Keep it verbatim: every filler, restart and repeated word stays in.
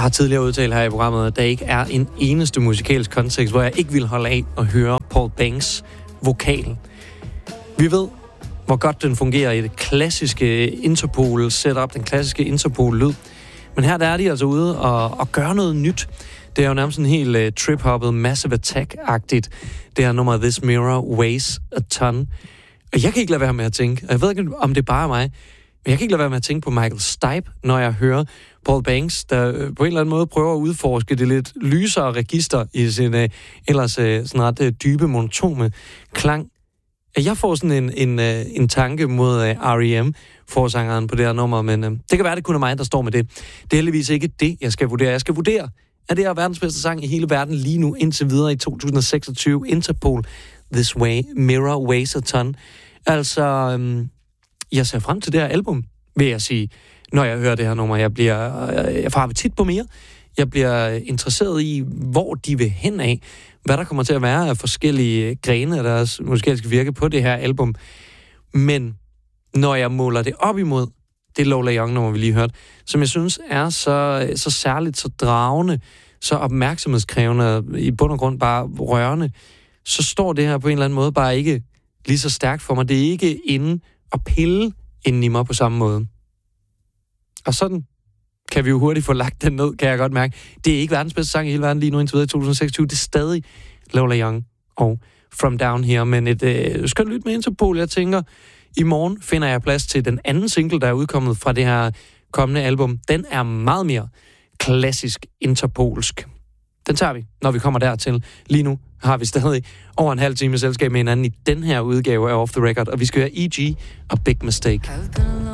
har tidligere udtalt her i programmet, at der ikke er en eneste musikalsk kontekst, hvor jeg ikke vil holde af at høre Paul Banks vokal. Vi ved, hvor godt den fungerer i det klassiske Interpol-setup, den klassiske Interpol-lyd. Men her der er de altså ude og, og gøre noget nyt. Det er jo nærmest sådan helt uh, trip-hoppet, Massive Attack-agtigt. Det her nummer, This Mirror Weighs a Ton. Og jeg kan ikke lade være med at tænke, og jeg ved ikke, om det er bare mig, men jeg kan ikke lade være med at tænke på Michael Stipe, når jeg hører Paul Banks, der på en eller anden måde prøver at udforske det lidt lysere register i sin uh, ellers uh, sådan ret uh, dybe, monotone klang. Jeg får sådan en, en, uh, en tanke mod uh, R E M, forsangeren på det her nummer, men uh, det kan være, det kun er mig, der står med det. Det er heldigvis ikke det, jeg skal vurdere. Jeg skal vurdere, at det er verdens bedste sang i hele verden lige nu, indtil videre i to tusind seksogtyve. Interpol, This Way, Mirror Weighs a Ton. Altså, um, jeg ser frem til det her album, vil jeg sige, når jeg hører det her nummer. Jeg bliver, jeg får appetit på mere. Jeg bliver interesseret i, hvor de vil hen af, hvad der kommer til at være af forskellige grene af deres musikalske virke på det her album. Men når jeg måler det op imod det Lola Young-nummer, vi lige hørte, som jeg synes er så, så særligt, så dragende, så opmærksomhedskrævende, i bund og grund bare rørende, så står det her på en eller anden måde bare ikke lige så stærkt for mig. Det er ikke inde og pille inden i mig på samme måde. Og sådan kan vi jo hurtigt få lagt den ned, kan jeg godt mærke. Det er ikke verdens bedste sang i hele verden lige nu indtil videre i to tusind seksogtyve. Det er stadig Lola Young og From Down Here. Men et øh, skønt lyt med Interpol. Jeg tænker, i morgen finder jeg plads til den anden single, der er udkommet fra det her kommende album. Den er meget mere klassisk interpolsk. Den tager vi, når vi kommer dertil. Lige nu har vi stadig over en halv time selskab med hinanden i den her udgave af Off The Record, og vi skal høre E G og Big Mistake.